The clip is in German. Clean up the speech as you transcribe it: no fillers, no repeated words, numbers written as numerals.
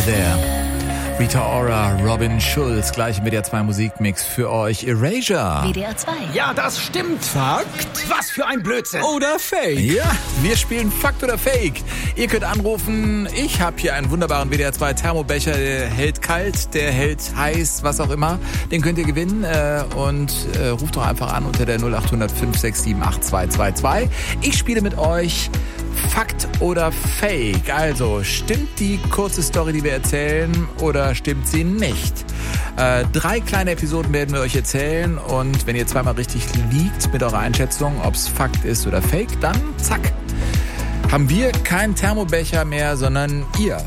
there. Rita Ora, Robin Schulz, gleich im WDR 2 Musikmix für euch. Erasure. WDR 2. Ja, das stimmt. Fakt Was für ein Blödsinn. oder Fake? Ja, wir spielen Fakt oder Fake. Ihr könnt anrufen. Ich habe hier einen wunderbaren WDR 2 Thermobecher. Der hält kalt, der hält heiß, was auch immer. Den könnt ihr gewinnen und ruft doch einfach an unter der 0800 567 8222. Ich spiele mit euch Fakt oder Fake. Also, stimmt die kurze Story, die wir erzählen, oder stimmt sie nicht? 3 kleine Episoden werden wir euch erzählen und wenn ihr zweimal richtig liegt mit eurer Einschätzung, ob es Fakt ist oder Fake, dann zack, haben wir keinen Thermobecher mehr, sondern ihr